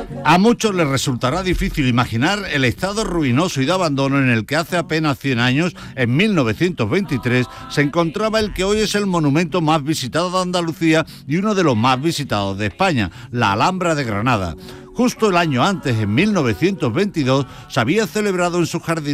A muchos les resultará difícil imaginar el estado ruinoso y de abandono en el que hace apenas 100 años, en 1923, se encontraba el que hoy es el monumento más visitado de Andalucía y uno de los más visitados de España, la Alhambra de Granada. Justo el año antes, en 1922, se había celebrado en su jardín